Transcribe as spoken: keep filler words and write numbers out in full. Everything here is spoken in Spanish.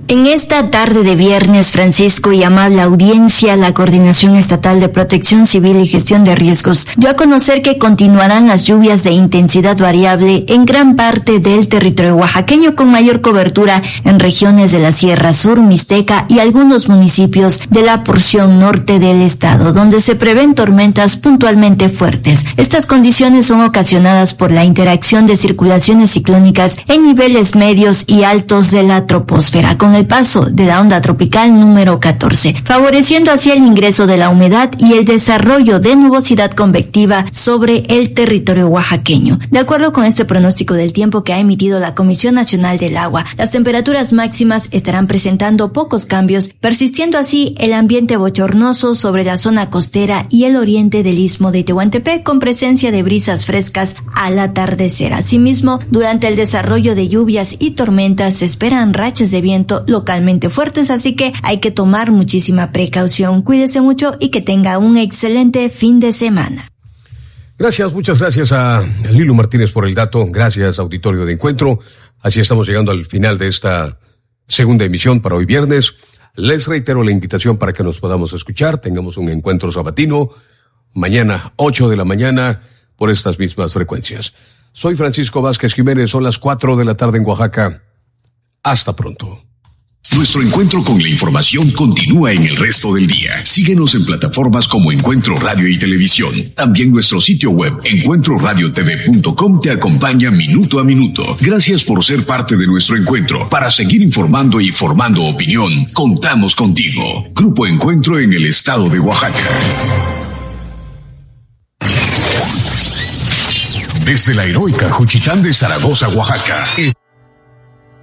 En esta tarde de viernes, Francisco, y amable audiencia, la Coordinación Estatal de Protección Civil y Gestión de Riesgos dio a conocer que continuarán las lluvias de intensidad variable en gran parte del territorio oaxaqueño, con mayor cobertura en regiones de la Sierra Sur, Mixteca y algunos municipios de la porción norte del estado, donde se prevén tormentas puntualmente fuertes. Estas condiciones son ocasionadas por la interacción de circulaciones ciclónicas en niveles medios y altos de la troposfera, con el paso de la onda tropical número catorce, favoreciendo así el ingreso de la humedad y el desarrollo de nubosidad convectiva sobre el territorio oaxaqueño. De acuerdo con este pronóstico del tiempo que ha emitido la Comisión Nacional del Agua, las temperaturas máximas estarán presentando pocos cambios, persistiendo así el ambiente bochornoso sobre la zona costera y el oriente del istmo de Tehuantepec, con presencia de brisas frescas al atardecer. Asimismo, durante el desarrollo de lluvias y tormentas se esperan rachas de viento localmente fuertes, así que hay que tomar muchísima precaución. Cuídese mucho y que tenga un excelente fin de semana. Gracias, muchas gracias a Lilo Martínez por el dato. Gracias, auditorio de Encuentro. Así estamos llegando al final de esta segunda emisión para hoy viernes. Les reitero la invitación para que nos podamos escuchar. Tengamos un encuentro sabatino mañana, ocho de la mañana, por estas mismas frecuencias. Soy Francisco Vázquez Jiménez. Son las cuatro de la tarde en Oaxaca. Hasta pronto. Nuestro encuentro con la información continúa en el resto del día. Síguenos en plataformas como Encuentro Radio y Televisión. También nuestro sitio web, encuentro radio t v punto com, te acompaña minuto a minuto. Gracias por ser parte de nuestro encuentro. Para seguir informando y formando opinión, contamos contigo. Grupo Encuentro en el estado de Oaxaca. Desde la heroica Juchitán de Zaragoza, Oaxaca. Es